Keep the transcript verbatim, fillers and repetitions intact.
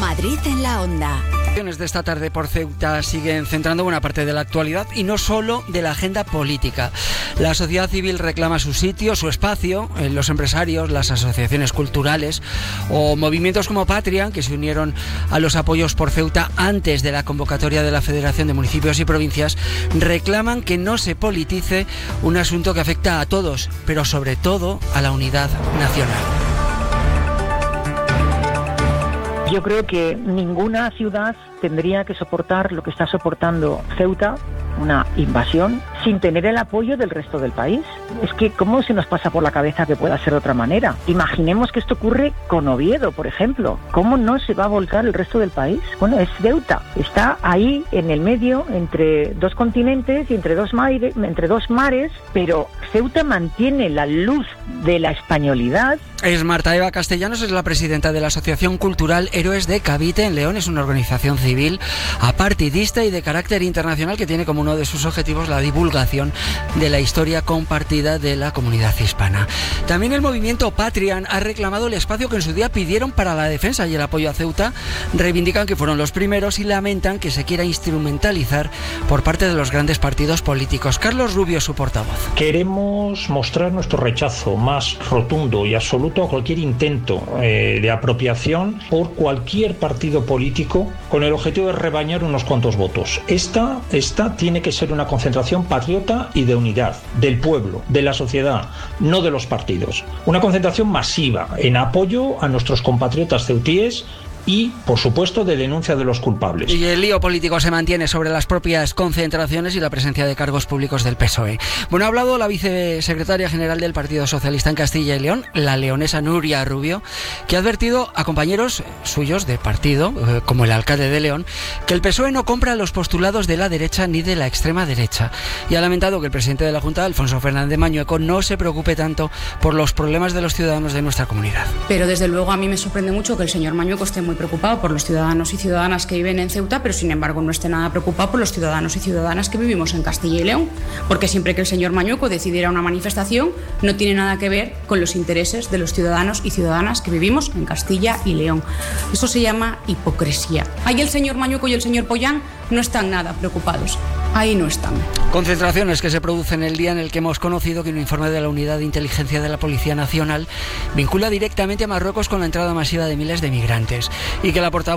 Madrid en la Onda. De esta tarde por Ceuta siguen centrando buena parte de la actualidad y no solo de la agenda política. La sociedad civil reclama su sitio, su espacio, en los empresarios, las asociaciones culturales o movimientos como Patria, que se unieron a los apoyos por Ceuta antes de la convocatoria de la Federación de Municipios y Provincias, reclaman que no se politice un asunto que afecta a todos, pero sobre todo a la unidad nacional. Yo creo que ninguna ciudad tendría que soportar lo que está soportando Ceuta, una invasión, sin tener el apoyo del resto del país. Es que, ¿cómo se nos pasa por la cabeza que pueda ser de otra manera? Imaginemos que esto ocurre con Oviedo, por ejemplo. ¿Cómo no se va a volcar el resto del país? Bueno, es Ceuta. Está ahí en el medio, entre dos continentes y entre dos, maire, entre dos mares, pero Ceuta mantiene la luz de la españolidad. Es Marta Eva Castellanos, es la presidenta de la Asociación Cultural Héroes de Cavite en León. Es una organización civil apartidista y de carácter internacional que tiene como uno de sus objetivos la divulgación de la historia compartida de la comunidad hispana. También el movimiento Patria ha reclamado el espacio que en su día pidieron para la defensa y el apoyo a Ceuta. Reivindican que fueron los primeros y lamentan que se quiera instrumentalizar por parte de los grandes partidos políticos. Carlos Rubio, su portavoz. Queremos mostrar nuestro rechazo más rotundo y absoluto a cualquier intento eh, de apropiación por cualquier partido político con el objetivo de rebañar unos cuantos votos. Esta, esta tiene que ser una concentración patriota y de unidad del pueblo, de la sociedad, no de los partidos. Una concentración masiva en apoyo a nuestros compatriotas ceutíes y, por supuesto, de denuncia de los culpables. Y el lío político se mantiene sobre las propias concentraciones y la presencia de cargos públicos del P S O E. Bueno, ha hablado la vicesecretaria general del Partido Socialista en Castilla y León, la leonesa Nuria Rubio, que ha advertido a compañeros suyos de partido, eh, como el alcalde de León, que el P S O E no compra los postulados de la derecha ni de la extrema derecha. Y ha lamentado que el presidente de la Junta, Alfonso Fernández Mañueco, no se preocupe tanto por los problemas de los ciudadanos de nuestra comunidad. Pero desde luego a mí me sorprende mucho que el señor Mañueco esté muy preocupado por los ciudadanos y ciudadanas que viven en Ceuta, pero sin embargo no esté nada preocupado por los ciudadanos y ciudadanas que vivimos en Castilla y León, porque siempre que el señor Mañueco decidiera una manifestación no tiene nada que ver con los intereses de los ciudadanos y ciudadanas que vivimos en Castilla y León. Eso se llama hipocresía. Ahí el señor Mañueco y el señor Pollán no están nada preocupados. Ahí no están. Concentraciones que se producen el día en el que hemos conocido que un informe de la Unidad de Inteligencia de la Policía Nacional vincula directamente a Marruecos con la entrada masiva de miles de migrantes y que la portavoz